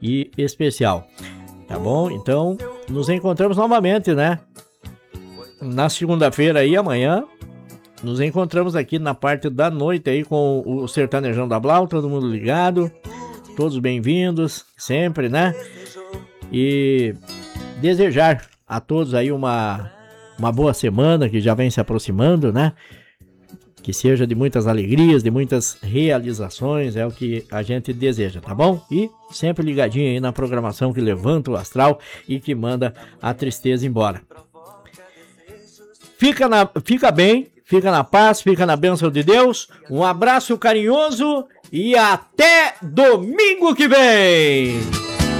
e especial. Tá bom? Então, nos encontramos novamente, né? Na segunda-feira aí, amanhã, nos encontramos aqui na parte da noite aí com o Sertanejão da Blau, todo mundo ligado, todos bem-vindos, sempre, né? E desejar a todos aí uma boa semana que já vem se aproximando, né? Que seja de muitas alegrias, de muitas realizações, é o que a gente deseja, tá bom? E sempre ligadinho aí na programação que levanta o astral e que manda a tristeza embora. Fica bem, fica na paz, fica na bênção de Deus. Um abraço carinhoso e até domingo que vem!